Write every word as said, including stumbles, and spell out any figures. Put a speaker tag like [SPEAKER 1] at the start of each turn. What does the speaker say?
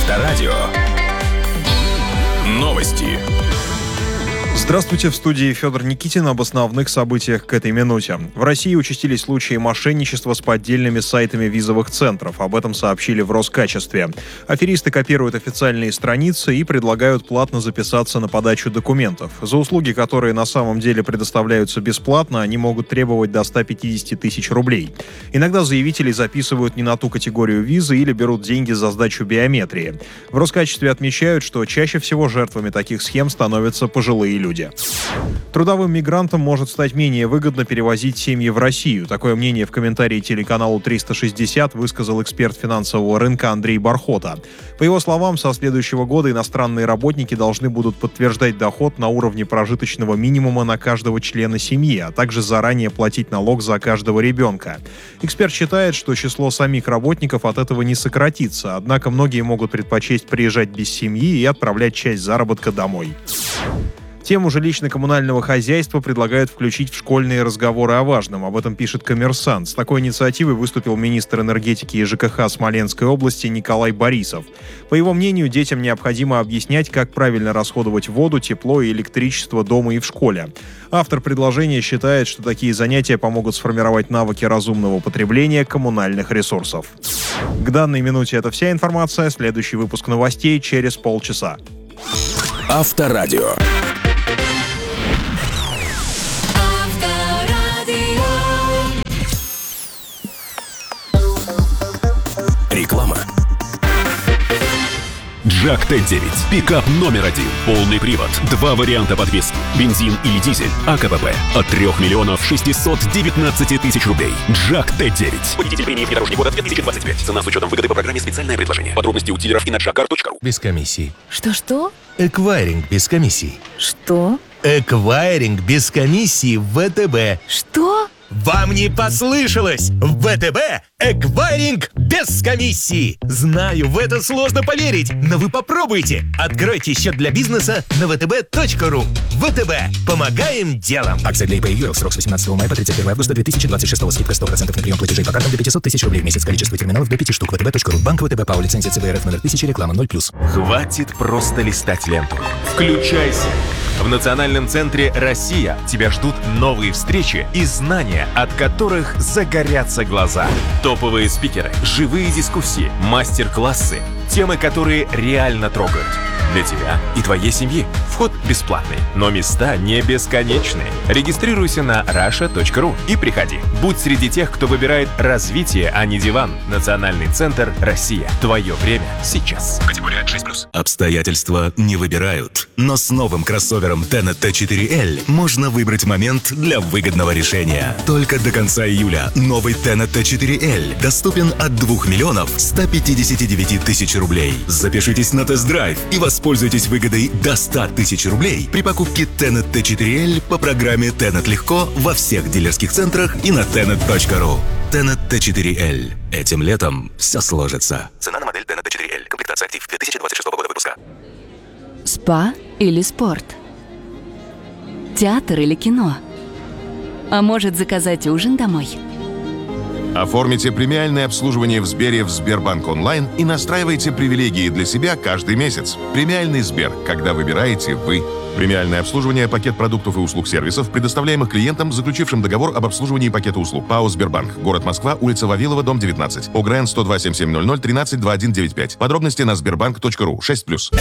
[SPEAKER 1] Авторадио. Новости.
[SPEAKER 2] Здравствуйте, в студии Федор Никитин. Об основных событиях к этой минуте. В России участились случаи мошенничества с поддельными сайтами визовых центров. Об этом сообщили в Роскачестве. Аферисты копируют официальные страницы и предлагают платно записаться на подачу документов. За услуги, которые на самом деле предоставляются бесплатно, они могут требовать до ста пятидесяти тысяч рублей. Иногда заявители записывают не на ту категорию визы или берут деньги за сдачу биометрии. В Роскачестве отмечают, что чаще всего жертвами таких схем становятся пожилые люди. Трудовым мигрантам может стать менее выгодно перевозить семьи в Россию. Такое мнение в комментарии телеканалу триста шестьдесят высказал эксперт финансового рынка Андрей Бархота. По его словам, со следующего года иностранные работники должны будут подтверждать доход на уровне прожиточного минимума на каждого члена семьи, а также заранее платить налог за каждого ребенка. Эксперт считает, что число самих работников от этого не сократится, однако многие могут предпочесть приезжать без семьи и отправлять часть заработка домой. Тему жилищно-коммунального хозяйства предлагают включить в школьные разговоры о важном. Об этом пишет «Коммерсант». С такой инициативой выступил министр энергетики и ЖКХ Смоленской области Николай Борисов. По его мнению, детям необходимо объяснять, как правильно расходовать воду, тепло и электричество дома и в школе. Автор предложения считает, что такие занятия помогут сформировать навыки разумного потребления коммунальных ресурсов. К данной минуте это вся информация. Следующий выпуск новостей через полчаса.
[SPEAKER 1] Авторадио. Реклама. Джак Т девять. Пикап номер один. Полный привод. Два варианта подвески. Бензин или дизель. АКПП. От трех миллионов шестисот девятнадцати тысяч рублей. Джак Т девять. Водитель премии «Внедорожник года» две тысячи двадцать пять. Цена с учетом выгоды по программе «Специальное предложение». Подробности у дилеров и на джакар точка ру.
[SPEAKER 3] Без комиссии.
[SPEAKER 4] Что-что?
[SPEAKER 3] Эквайринг без комиссии.
[SPEAKER 4] Что?
[SPEAKER 3] Эквайринг без комиссии в вэ тэ бэ.
[SPEAKER 4] Что?
[SPEAKER 3] Вам не послышалось! В вэ тэ бэ эквайринг без комиссии! Знаю, в это сложно поверить, но вы попробуйте! Откройте счет для бизнеса на вэ тэ бэ точка ру. вэ тэ бэ. Помогаем делом!
[SPEAKER 5] Акция для ИП и ЮЭЛ. Срок с восемнадцатого мая по тридцать первое августа две тысячи двадцать шестого. Скидка сто процентов на прием платежей по картам до пятисот тысяч рублей в месяц. Количество терминалов до пяти штук. вэ тэ бэ точка ру. Банк вэ тэ бэ ПАО. Лицензия цэ бэ эр эф номер тысяча. Реклама ноль плюс.
[SPEAKER 6] Хватит просто листать ленту. Включайся! В Национальном центре «Россия» тебя ждут новые встречи и знания, от которых загорятся глаза. Топовые спикеры, живые дискуссии, мастер-классы, темы, которые реально трогают. Для тебя и твоей семьи. Вход бесплатный, но места не бесконечные. Регистрируйся на раша точка ру и приходи. Будь среди тех, кто выбирает развитие, а не диван. Национальный центр «Россия». Твое время сейчас. Категория шесть плюс.
[SPEAKER 7] Обстоятельства не выбирают. Но с новым кроссовером Tenet Т четыре эль можно выбрать момент для выгодного решения. Только до конца июля новый Tenet Т четыре эль доступен от двух миллионов ста пятидесяти девяти тысяч рублей. Запишитесь на тест-драйв и воспользуйтесь выгодой до ста тысяч рублей при покупке Tenet Т четыре эль по программе Tenet Легко во всех дилерских центрах и на тенет точка ру. Tenet Т четыре эль. Этим летом все сложится.
[SPEAKER 6] Цена на модель Tenet Т четыре эль. Комплектация актив две тысячи двадцать шестого года выпуска.
[SPEAKER 4] Спа или спорт? Театр или кино? А может, заказать ужин домой?
[SPEAKER 8] Оформите премиальное обслуживание в Сбере в Сбербанк онлайн и настраивайте привилегии для себя каждый месяц. Премиальный Сбер, когда выбираете вы. Премиальное обслуживание, пакет продуктов и услуг сервисов, предоставляемых клиентам, заключившим договор об обслуживании пакета услуг. ПАО «Сбербанк». Город Москва, улица Вавилова, дом девятнадцать. ОГРН сто два семь семь ноль ноль тринадцать двадцать один девяносто пять. Подробности на сбербанк точка ру. шесть плюс.